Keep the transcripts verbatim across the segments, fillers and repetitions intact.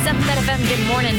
seven Bet F M, good morning.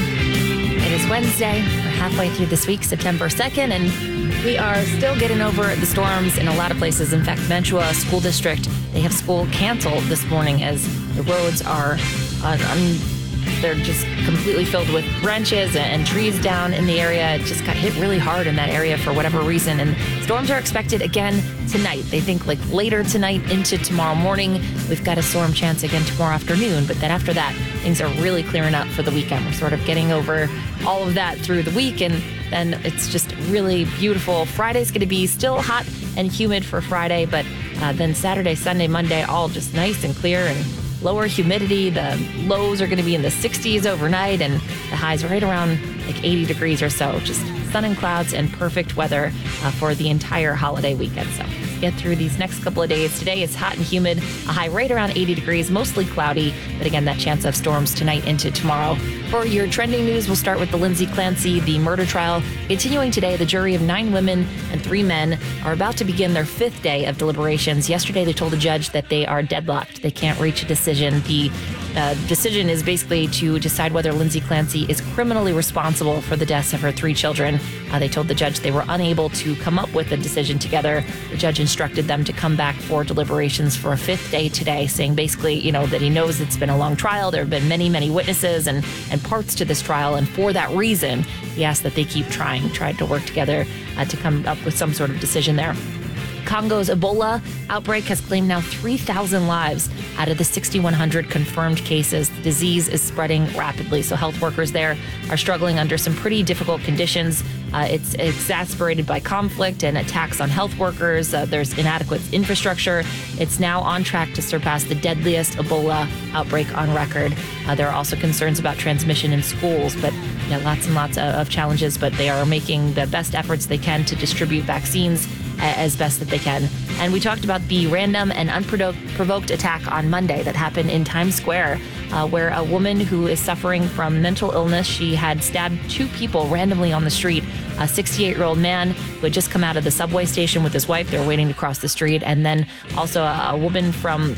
It is Wednesday. We're halfway through this week, September second, and we are still getting over the storms in a lot of places. In fact, Mantua School District, they have school canceled this morning as the roads are uh, un- they're just completely filled with branches and trees down in the area. It just got hit really hard in that area for whatever reason. And storms are expected again tonight. They think like later tonight into tomorrow morning. We've got a storm chance again tomorrow afternoon. But then after that, things are really clearing up for the weekend. We're sort of getting over all of that through the week. And then it's just really beautiful. Friday's going to be still hot and humid for Friday. But uh, then Saturday, Sunday, Monday, all just nice and clear and lower humidity. The lows are going to be in the sixties overnight and the highs right around like eighty degrees or so. Just sun and clouds and perfect weather uh, for the entire holiday weekend. So let's get through these next couple of days. Today it's hot and humid, a high right around eighty degrees, mostly cloudy. But again, that chance of storms tonight into tomorrow. For your trending news, we'll start with the Lindsay Clancy, the murder trial. Continuing today, the jury of nine women and three men are about to begin their fifth day of deliberations. Yesterday, they told the judge that they are deadlocked. They can't reach a decision. The uh, decision is basically to decide whether Lindsay Clancy is criminally responsible for the deaths of her three children. Uh, they told the judge they were unable to come up with a decision together. The judge instructed them to come back for deliberations for a fifth day today, saying basically, you know, that he knows it's been a long trial. There have been many, many witnesses and, and parts to this trial. And for that reason, he asked that they keep trying, tried to work together uh, to come up with some sort of decision there. Congo's Ebola outbreak has claimed now three thousand lives out of the six thousand one hundred confirmed cases. The disease is spreading rapidly, so health workers there are struggling under some pretty difficult conditions. Uh, it's exacerbated by conflict and attacks on health workers. Uh, there's inadequate infrastructure. It's now on track to surpass the deadliest Ebola outbreak on record. Uh, there are also concerns about transmission in schools, but yeah, lots and lots of, of challenges, but they are making the best efforts they can to distribute vaccines as best that they can. And we talked about the random and unprovoked attack on Monday that happened in Times Square, uh, where a woman who is suffering from mental illness, she had stabbed two people randomly on the street. A sixty-eight-year-old man who had just come out of the subway station with his wife. They were waiting to cross the street. And then also a, a woman from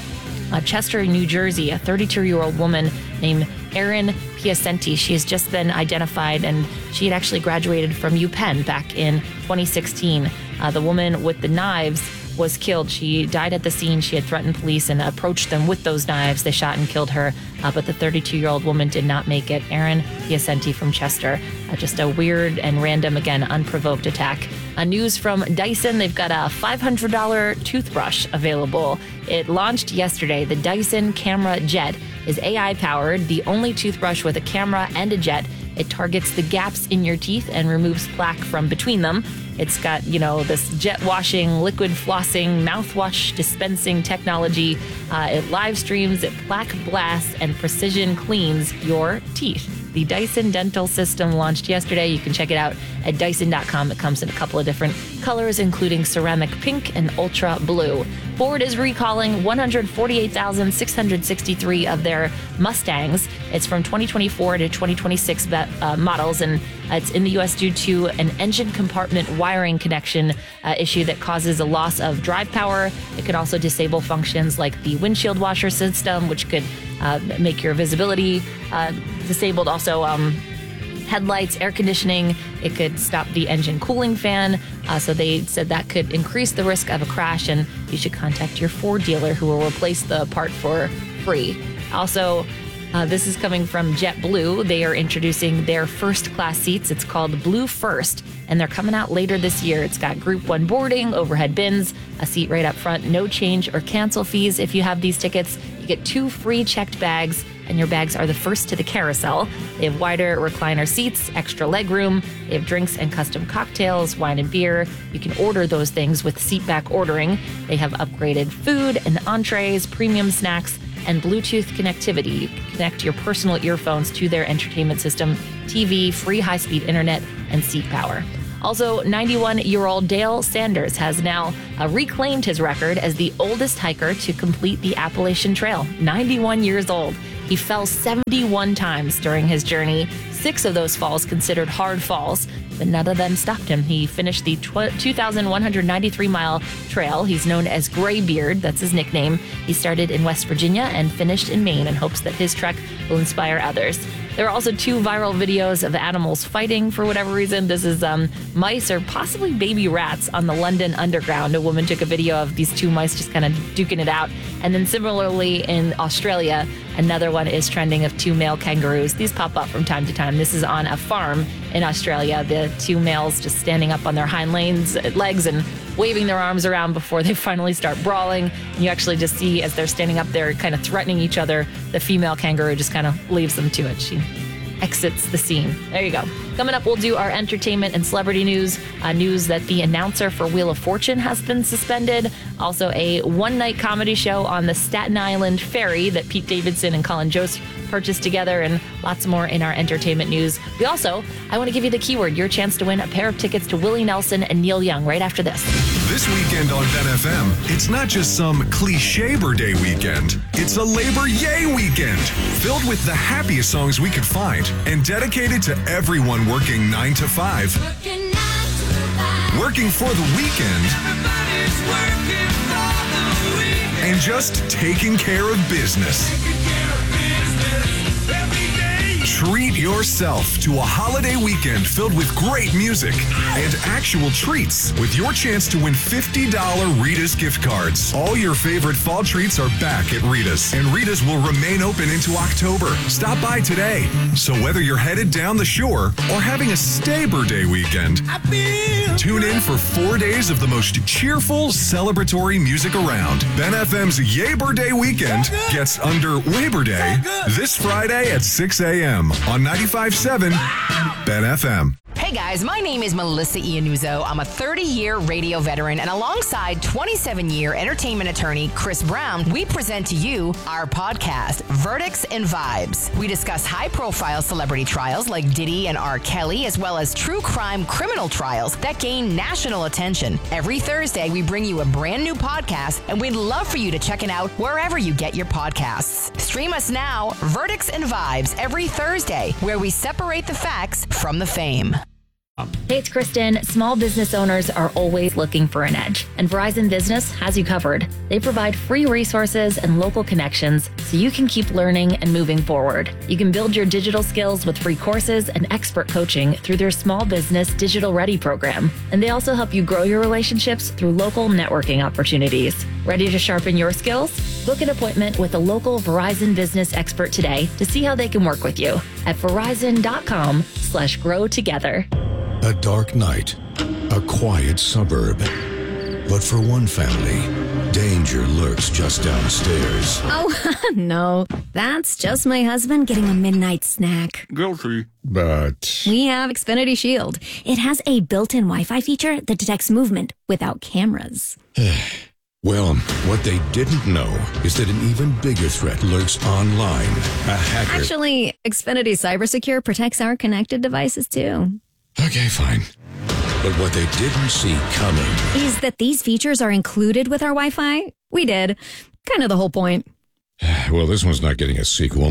uh, Chester, New Jersey, a thirty-two-year-old woman named Erin Piacenti. She has just been identified, and she had actually graduated from UPenn back in twenty sixteen. Uh, the woman with the knives was killed. She died at the scene. She had threatened police and approached them with those knives. They shot and killed her, uh, but the thirty-two-year-old woman did not make it. Erin Piacenti from Chester. Uh, just a weird and random, again, unprovoked attack. Uh, news from Dyson. They've got a five hundred dollars toothbrush available. It launched yesterday. The Dyson Camera Jet is A I-powered, the only toothbrush with a camera and a jet. It targets the gaps in your teeth and removes plaque from between them. It's got, you know, this jet washing, liquid flossing, mouthwash dispensing technology. Uh, it live streams, it plaque blasts, and precision cleans your teeth. The Dyson Dental System launched yesterday. You can check it out at Dyson dot com. It comes in a couple of different colors, including ceramic pink and ultra blue. Ford is recalling one hundred forty-eight thousand six hundred sixty-three of their Mustangs. It's from twenty twenty-four to twenty twenty-six uh, models, and it's in the U S due to an engine compartment wiring connection uh, issue that causes a loss of drive power. It could also disable functions like the windshield washer system, which could uh, make your visibility uh, disabled. Also, um, headlights, air conditioning. It could stop the engine cooling fan. Uh, so they said that could increase the risk of a crash, and you should contact your Ford dealer who will replace the part for free. Also, uh, this is coming from JetBlue. They are introducing their first class seats. It's called Blue First, and they're coming out later this year. It's got group one boarding, overhead bins, a seat right up front, no change or cancel fees if you have these tickets. You get two free checked bags, and your bags are the first to the carousel. They have wider recliner seats, extra leg room. They have drinks and custom cocktails, wine and beer. You can order those things with seat back ordering. They have upgraded food and entrees, premium snacks, and Bluetooth connectivity. You can connect your personal earphones to their entertainment system, T V, free high-speed internet, and seat power. Also, ninety-one-year-old Dale Sanders has now uh, reclaimed his record as the oldest hiker to complete the Appalachian Trail. ninety-one years old. He fell seventy-one times during his journey, six of those falls considered hard falls. but none of them stopped him. He finished the two thousand one hundred ninety-three mile trail. He's known as Graybeard. That's his nickname. He started in West Virginia and finished in Maine in hopes that his trek will inspire others. There are also two viral videos of animals fighting for whatever reason. This is um, mice or possibly baby rats on the London Underground. A woman took a video of these two mice just kind of duking it out. And then similarly in Australia, another one is trending of two male kangaroos. These pop up from time to time. This is on a farm in Australia. The two males just standing up on their hind lanes, legs and waving their arms around before they finally start brawling. And you actually just see as they're standing up there kind of threatening each other, the female kangaroo just kind of leaves them to it. She exits the scene. There you go. Coming up, we'll do our entertainment and celebrity news. Uh, news that the announcer for Wheel of Fortune has been suspended. Also, a one-night comedy show on the Staten Island ferry that Pete Davidson and Colin Jost purchased together, and lots more in our entertainment news. We also, I want to give you the keyword, your chance to win a pair of tickets to Willie Nelson and Neil Young right after this. This weekend on Ben F M, it's not just some cliche-ber day weekend. It's a Labor Yay weekend, filled with the happiest songs we could find and dedicated to everyone working nine to five. Working, nine to five. Working for the weekend. Everybody's working for the weekend. And just taking care of business. Treat yourself to a holiday weekend filled with great music and actual treats with your chance to win fifty dollars Rita's gift cards. All your favorite fall treats are back at Rita's, and Rita's will remain open into October. Stop by today. So whether you're headed down the shore or having a Staber Day weekend, tune in for four days of the most cheerful, celebratory music around. Ben F M's Yaber Day weekend gets under Labor Day this Friday at six a.m. on ninety-five point seven Ben F M. Hey guys, my name is Melissa Iannuzzo. I'm a thirty-year radio veteran, and alongside twenty-seven-year entertainment attorney Chris Brown, we present to you our podcast, Verdicts and Vibes. We discuss high-profile celebrity trials like Diddy and R. Kelly, as well as true crime criminal trials that gain national attention. Every Thursday, we bring you a brand new podcast, and we'd love for you to check it out wherever you get your podcasts. Stream us now, Verdicts and Vibes, every Thursday, where we separate the facts from the fame. Hey, it's Kristen. Small business owners are always looking for an edge, and Verizon Business has you covered. They provide free resources and local connections so you can keep learning and moving forward. You can build your digital skills with free courses and expert coaching through their Small Business Digital Ready program. And they also help you grow your relationships through local networking opportunities. Ready to sharpen your skills? Book an appointment with a local Verizon Business expert today to see how they can work with you at verizon.com slash grow together. A dark night, a quiet suburb. But for one family, danger lurks just downstairs. Oh, no. That's just my husband getting a midnight snack. Guilty. But we have Xfinity Shield. It has a built-in Wi-Fi feature that detects movement without cameras. Well, what they didn't know is that an even bigger threat lurks online. A hacker. Actually, Xfinity CyberSecure protects our connected devices, too. Okay, fine. But what they didn't see coming is that these features are included with our Wi-Fi. We did. Kind of the whole point. Well, this one's not getting a sequel.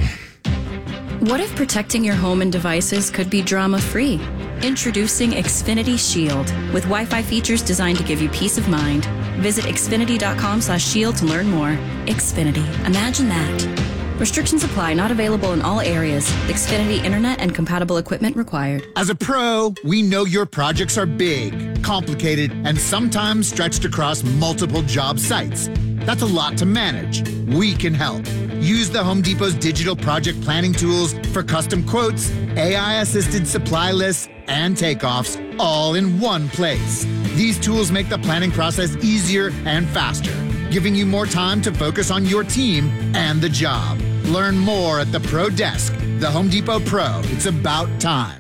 What if protecting your home and devices could be drama-free? Introducing Xfinity Shield with Wi-Fi features designed to give you peace of mind. Visit xfinity.com slash shield to learn more. Xfinity. Imagine that. Restrictions apply. Not available in all areas. Xfinity Internet and compatible equipment required. As a pro, we know your projects are big, complicated, and sometimes stretched across multiple job sites. That's a lot to manage. We can help. Use the Home Depot's digital project planning tools for custom quotes, A I-assisted supply lists, and takeoffs all in one place. These tools make the planning process easier and faster, giving you more time to focus on your team and the job. Learn more at the Pro Desk. The Home Depot Pro. It's about time.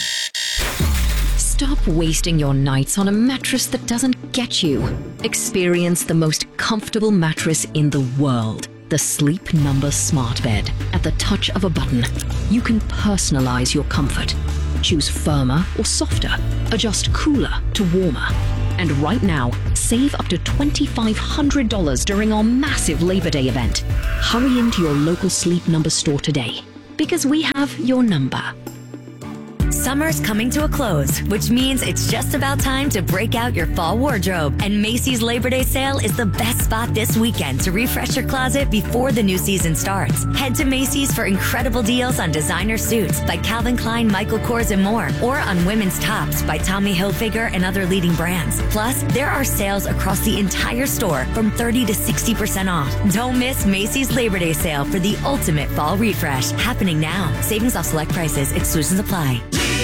Stop wasting your nights on a mattress that doesn't get you. Experience the most comfortable mattress in the world. The Sleep Number Smart Bed. At the touch of a button, you can personalize your comfort. Choose firmer or softer. Adjust cooler to warmer. And right now, save up to two thousand five hundred dollars during our massive Labor Day event. Hurry into your local Sleep Number store today, because we have your number. Summer's coming to a close, which means it's just about time to break out your fall wardrobe. And Macy's Labor Day sale is the best spot this weekend to refresh your closet before the new season starts. Head to Macy's for incredible deals on designer suits by Calvin Klein, Michael Kors, and more, or on women's tops by Tommy Hilfiger and other leading brands. Plus, there are sales across the entire store from thirty to sixty percent off. Don't miss Macy's Labor Day sale for the ultimate fall refresh. Happening now. Savings off select prices. Exclusions apply.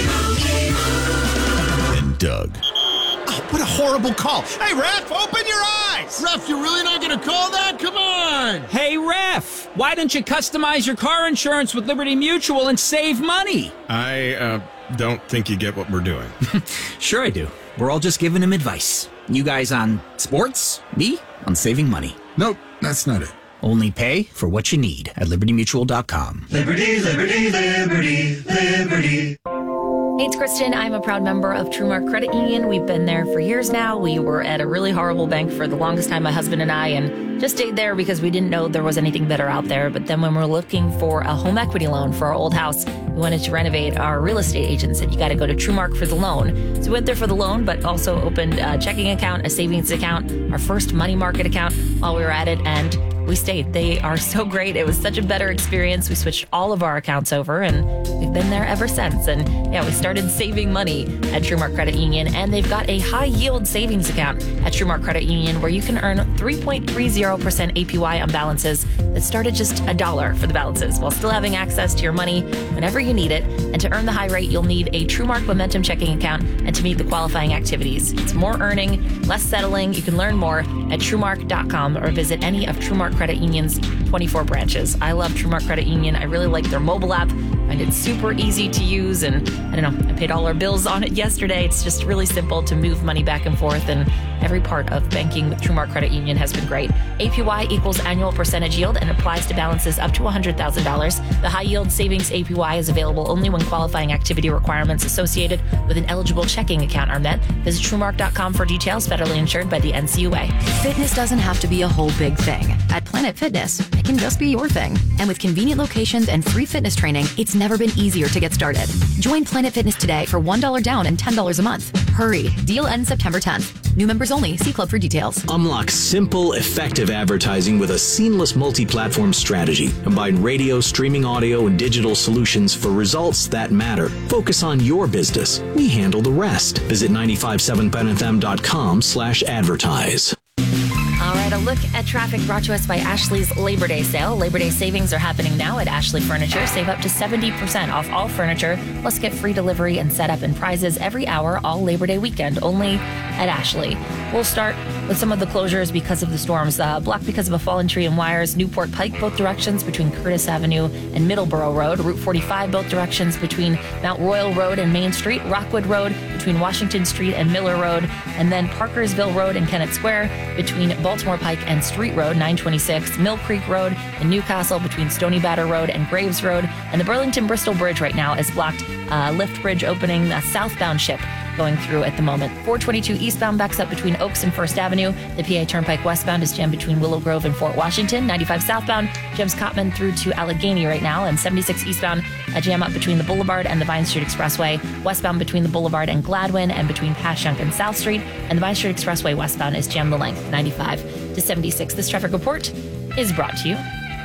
And Doug. Oh, what a horrible call. Hey, Ref, open your eyes. Ref, you're really not going to call that? Come on. Hey, Ref, why don't you customize your car insurance with Liberty Mutual and save money? I, uh, don't think you get what we're doing. Sure I do. We're all just giving him advice. You guys on sports, me on saving money. Nope, that's not it. Only pay for what you need at liberty mutual dot com. Liberty, liberty, liberty, liberty. Hey, it's Kristen. I'm a proud member of TrueMark Credit Union. We've been there for years now. We were at a really horrible bank for the longest time, my husband and I, and just stayed there because we didn't know there was anything better out there. But then when we were looking for a home equity loan for our old house, we wanted to renovate. Our real estate agent said, you got to go to TrueMark for the loan. So we went there for the loan, but also opened a checking account, a savings account, our first money market account while we were at it, and we stayed. They are so great. It was such a better experience. We switched all of our accounts over, and we've been there ever since. And yeah, we started saving money at TrueMark Credit Union, and they've got a high-yield savings account at TrueMark Credit Union where you can earn three point three zero percent A P Y on balances that start at just a dollar for the balances, while still having access to your money whenever you need it. And to earn the high rate, you'll need a TrueMark Momentum checking account and to meet the qualifying activities. It's more earning, less settling. You can learn more at truemark dot com or visit any of TrueMark Credit Union's twenty-four branches. I love TrueMark Credit Union. I really like their mobile app. I find it super easy to use, and I don't know, I paid all our bills on it yesterday. It's just really simple to move money back and forth, and every part of banking with TrueMark Credit Union has been great. A P Y equals annual percentage yield and applies to balances up to one hundred thousand dollars. The high yield savings A P Y is available only when qualifying activity requirements associated with an eligible checking account are met. Visit truemark dot com for details. Federally insured by the N C U A. Fitness doesn't have to be a whole big thing. At Planet Fitness, it can just be your thing. And with convenient locations and free fitness training, it's never been easier to get started. Join Planet Fitness today for one dollar down and ten dollars a month. Hurry. Deal ends September tenth. New members only. See club for details. Unlock simple, effective advertising with a seamless multi-platform strategy. Combine radio, streaming audio, and digital solutions for results that matter. Focus on your business. We handle the rest. Visit nine five seven ben f m dot com slash advertise. All right, a look at traffic brought to us by Ashley's Labor Day sale. Labor Day savings are happening now at Ashley Furniture. Save up to seventy percent off all furniture, plus get free delivery and setup and prizes every hour all Labor Day weekend, only at Ashley. We'll start with some of the closures because of the storms. Uh, blocked because of a fallen tree and wires. Newport Pike, both directions between Curtis Avenue and Middleborough Road. Route forty-five, both directions between Mount Royal Road and Main Street. Rockwood Road between Washington Street and Miller Road. And then Parkersville Road and Kennett Square between Baltimore Pike and Street Road, nine twenty-six. Mill Creek Road in Newcastle between Stony Batter Road and Graves Road. And the Burlington-Bristol Bridge right now is blocked. Uh, lift bridge opening, a southbound ship going through at the moment. four twenty-two eastbound backs up between Oaks and First Avenue. The P A Turnpike westbound is jammed between Willow Grove and Fort Washington. ninety-five southbound jams Cottman through to Allegheny right now. And seventy-six eastbound, a jam up between the Boulevard and the Vine Street Expressway. Westbound between the Boulevard and Gladwin and between Passyunk and South Street. And the Vine Street Expressway westbound is jammed the length, ninety-five to seventy-six. This traffic report is brought to you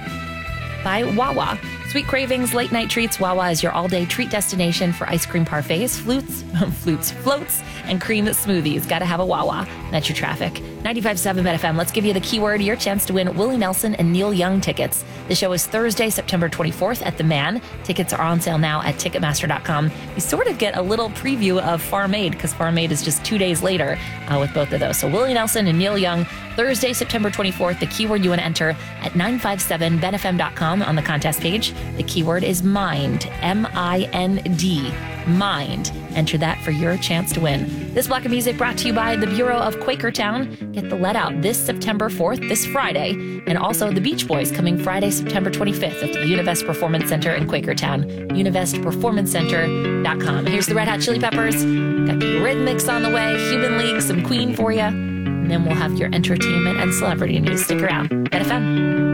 by Wawa. Sweet cravings, late night treats. Wawa is your all-day treat destination for ice cream parfaits, flutes, flutes, floats, and cream smoothies. Got to have a Wawa. That's your traffic. ninety-five point seven Ben F M. Let's give you the keyword, your chance to win Willie Nelson and Neil Young tickets. The show is Thursday, September twenty-fourth at the Man. Tickets are on sale now at ticketmaster dot com. You sort of get a little preview of Farm Aid because Farm Aid is just two days later uh, with both of those. So Willie Nelson and Neil Young, Thursday, September twenty-fourth. The keyword you want to enter at nine five seven ben f m dot com on the contest page. The keyword is MIND, M I N D, MIND. Enter that for your chance to win. This block of music brought to you by the Bureau of Quakertown. Get the Let Out this September fourth, this Friday, and also the Beach Boys coming Friday, September twenty-fifth at the Univest Performance Center in Quakertown. univest performance center dot com. Here's the Red Hot Chili Peppers. Got the Rhythmics on the way, Human League, some Queen for you, and then we'll have your entertainment and celebrity news. Stick around. Ben F M.